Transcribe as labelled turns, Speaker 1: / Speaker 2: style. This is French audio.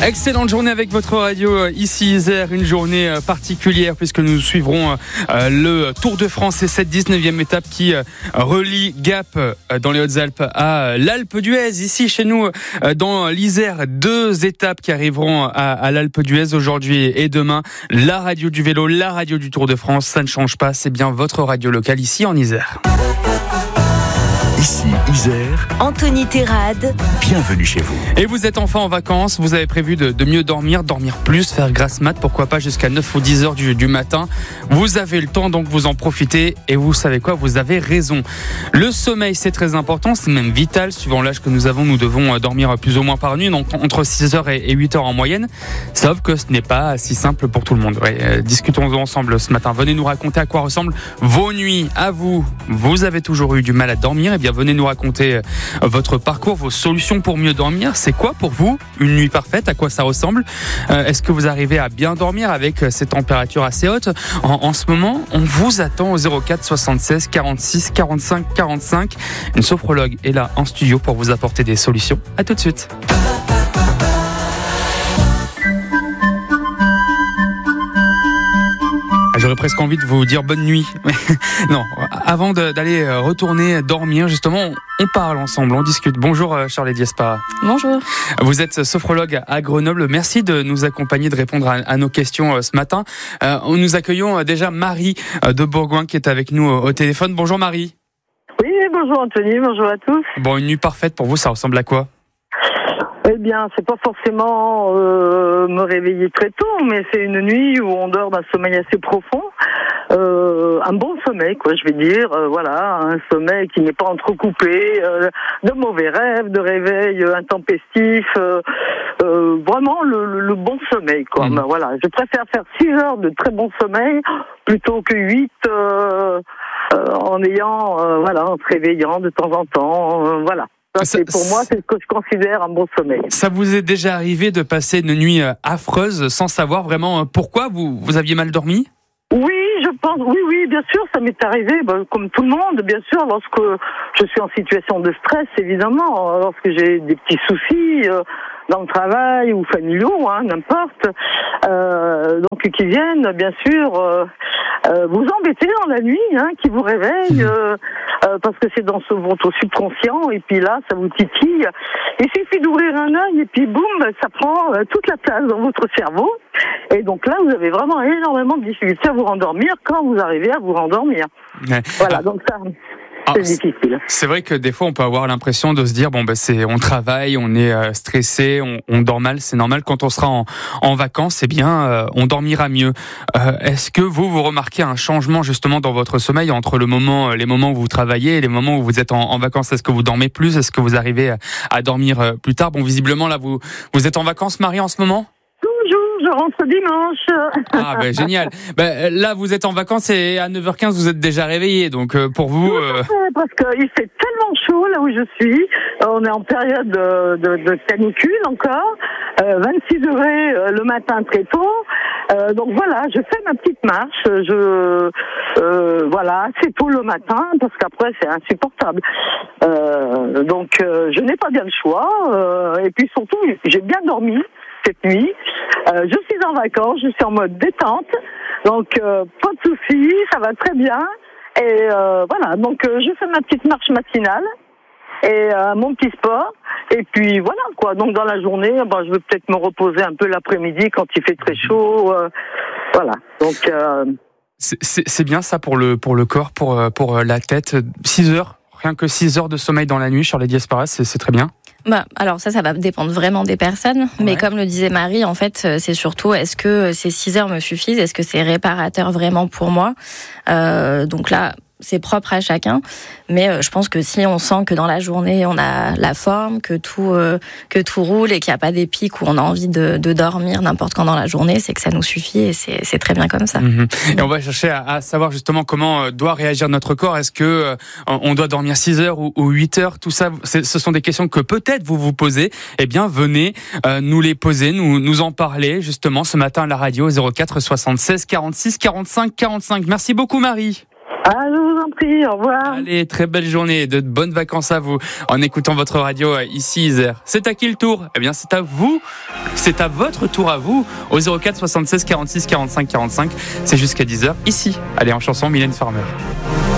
Speaker 1: Excellente journée avec votre radio ici Isère, une journée particulière puisque nous suivrons le Tour de France et cette 19e étape qui relie Gap dans les Hautes-Alpes à l'Alpe d'Huez. Ici chez nous dans l'Isère, 2 étapes qui arriveront à l'Alpe d'Huez aujourd'hui et demain. La radio du vélo, la radio du Tour de France, ça ne change pas, c'est bien votre radio locale ici en Isère.
Speaker 2: Ici Isère,
Speaker 3: Anthony Terrade,
Speaker 2: bienvenue chez vous.
Speaker 1: Et vous êtes enfin en vacances, vous avez prévu de mieux dormir plus, faire grasse mat, pourquoi pas jusqu'à 9 ou 10 heures du matin. Vous avez le temps, donc vous en profitez et vous savez quoi, vous avez raison. Le sommeil, c'est très important, c'est même vital. Suivant l'âge que nous avons, nous devons dormir plus ou moins par nuit, donc entre 6 heures et 8 heures en moyenne. Sauf que ce n'est pas si simple pour tout le monde. Ouais, discutons ensemble ce matin. Venez nous raconter à quoi ressemblent vos nuits à vous. Vous avez toujours eu du mal à dormir, et bien venez nous raconter votre parcours, vos solutions pour mieux dormir. C'est quoi pour vous une nuit parfaite? À quoi ça ressemble? Est-ce que vous arrivez à bien dormir avec ces températures assez hautes en ce moment? On vous attend au 04 76 46 45 45. Une sophrologue est là en studio pour vous apporter des solutions. À tout de suite. J'aurais presque envie de vous dire bonne nuit. Non, avant d'aller retourner dormir, justement, on parle ensemble, on discute. Bonjour Charlie Diaspara.
Speaker 4: Bonjour.
Speaker 1: Vous êtes sophrologue à Grenoble. Merci de nous accompagner, de répondre à nos questions ce matin. Nous accueillons déjà Marie de Bourgoin qui est avec nous au téléphone. Bonjour Marie.
Speaker 5: Oui, bonjour Anthony, bonjour à tous.
Speaker 1: Bon, une nuit parfaite pour vous, ça ressemble à quoi?
Speaker 5: Eh bien, c'est pas forcément me réveiller très tôt, mais c'est une nuit où on dort d'un sommeil assez profond. Un bon sommeil, quoi, je vais dire. Voilà, un sommeil qui n'est pas entrecoupé de mauvais rêves, de réveils intempestifs. Vraiment le bon sommeil, quoi. Ben, voilà, je préfère faire 6 heures de très bon sommeil plutôt que 8 en ayant, en se réveillant de temps en temps. Voilà. Pour moi, c'est ce que je considère un bon sommeil.
Speaker 1: Ça vous est déjà arrivé de passer une nuit affreuse sans savoir vraiment pourquoi vous aviez mal dormi?
Speaker 5: Oui, je pense. Oui, bien sûr, ça m'est arrivé, comme tout le monde, bien sûr, lorsque je suis en situation de stress, évidemment, lorsque j'ai des petits soucis dans le travail ou familiaux, n'importe, donc qui viennent, bien sûr, vous embêter dans la nuit, qui vous réveillent, parce que c'est dans votre subconscient, et puis là, ça vous titille. Il suffit d'ouvrir un œil, et puis boum, ça prend toute la place dans votre cerveau. Et donc là, vous avez vraiment énormément de difficultés à vous rendormir quand vous arrivez à vous rendormir. Ouais. Voilà, donc ça... C'est difficile.
Speaker 1: C'est vrai que des fois on peut avoir l'impression de se dire on travaille, on est stressé, on dort mal, c'est normal. Quand on sera en vacances, on dormira mieux. Est-ce que vous remarquez un changement justement dans votre sommeil entre les moments où vous travaillez et les moments où vous êtes en vacances? Est-ce que vous dormez plus? Est-ce que vous arrivez à dormir plus tard? Bon, visiblement là vous êtes en vacances, Marie, en ce moment?
Speaker 5: Je rentre dimanche.
Speaker 1: Ah génial. Là vous êtes en vacances et à 9h15 vous êtes déjà réveillé, donc pour vous...
Speaker 5: Parce qu'il fait tellement chaud là où je suis, on est en période de canicule encore, 26 degrés le matin très tôt, donc voilà, je fais ma petite marche, assez tôt le matin, parce qu'après c'est insupportable. Donc je n'ai pas bien le choix, et puis surtout j'ai bien dormi cette nuit. Je suis en vacances, je suis en mode détente, donc pas de soucis, ça va très bien. Et voilà, donc je fais ma petite marche matinale et mon petit sport. Et puis voilà quoi. Donc dans la journée, je vais peut-être me reposer un peu l'après-midi quand il fait très chaud. Voilà. Donc
Speaker 1: c'est bien ça pour le corps, pour la tête. 6 heures, rien que 6 heures de sommeil dans la nuit sur les Diaspora, c'est très bien.
Speaker 4: Alors ça va dépendre vraiment des personnes, mais comme le disait Marie, en fait, c'est surtout, est-ce que ces 6 heures me suffisent? Est-ce que c'est réparateur vraiment pour moi? Donc là, c'est propre à chacun, mais je pense que si on sent que dans la journée on a la forme, que tout roule et qu'il n'y a pas des pics où on a envie de dormir n'importe quand dans la journée, c'est que ça nous suffit et c'est très bien comme ça.
Speaker 1: Et on va chercher à savoir justement comment doit réagir notre corps. Est-ce que on doit dormir 6 heures ou 8 heures? Tout ça, ce sont des questions que peut-être vous vous posez. Eh bien, venez nous les poser, nous en parler justement ce matin à la radio 04 76 46 45 45. Merci beaucoup Marie.
Speaker 5: Ah, je vous en prie, au revoir.
Speaker 1: Allez, très belle journée, de bonnes vacances à vous en écoutant votre radio ici Isère. C'est à qui le tour ? Eh bien, c'est à vous. C'est à votre tour à vous au 04 76 46 45 45. C'est jusqu'à 10h ici. Allez, en chanson, Mylène Farmer.